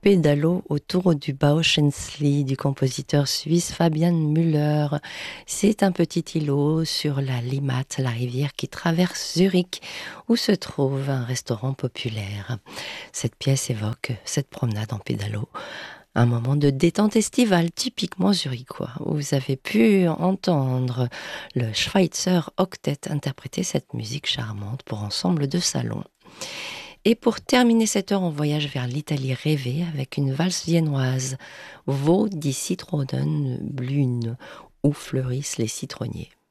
Pédalo autour du Bauschenslee du compositeur suisse Fabian Müller. C'est un petit îlot sur la Limmat, la rivière qui traverse Zurich, où se trouve un restaurant populaire. Cette pièce évoque cette promenade en pédalo, un moment de détente estivale typiquement zurichois, où vous avez pu entendre le Schweitzer Octet interpréter cette musique charmante pour ensemble de salon. Et pour terminer cette heure, on voyage vers l'Italie rêvée avec une valse viennoise, Wo die Zitronen blühen, où fleurissent les citronniers.